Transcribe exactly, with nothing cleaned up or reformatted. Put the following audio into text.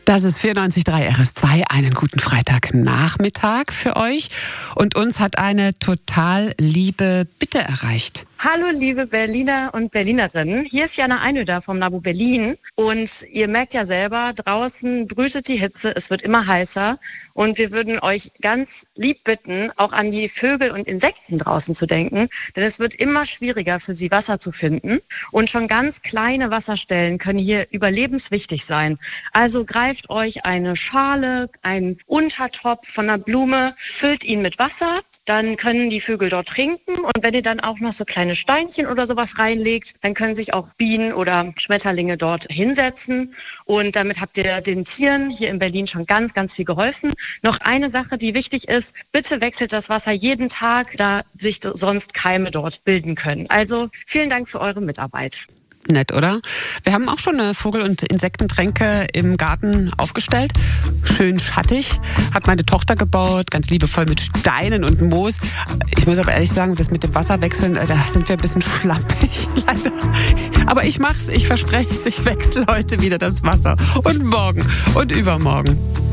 Das ist vierundneunzig Komma drei R S zwei. Einen guten Freitagnachmittag für euch. Und uns hat eine total liebe Bitte erreicht. Hallo liebe Berliner und Berlinerinnen, hier ist Jana Einöder vom NABU Berlin und ihr merkt ja selber, draußen brütet die Hitze, es wird immer heißer und wir würden euch ganz lieb bitten, auch an die Vögel und Insekten draußen zu denken, denn es wird immer schwieriger für sie Wasser zu finden und schon ganz kleine Wasserstellen können hier überlebenswichtig sein. Also greift euch eine Schale, einen Untertopf von einer Blume, füllt ihn mit Wasser, dann können die Vögel dort trinken und wenn ihr dann auch noch so kleine Steinchen oder sowas reinlegt, dann können sich auch Bienen oder Schmetterlinge dort hinsetzen und damit habt ihr den Tieren hier in Berlin schon ganz, ganz viel geholfen. Noch eine Sache, die wichtig ist, bitte wechselt das Wasser jeden Tag, da sich sonst Keime dort bilden können. Also vielen Dank für eure Mitarbeit. Nett, oder? Wir haben auch schon eine Vogel- und Insektentränke im Garten aufgestellt. Schön schattig. Hat meine Tochter gebaut, ganz liebevoll mit Steinen und Moos. Ich muss aber ehrlich sagen, das mit dem Wasserwechseln, da sind wir ein bisschen schlampig, leider. Aber ich mach's, ich verspreche es, ich wechsle heute wieder das Wasser. Und morgen und übermorgen.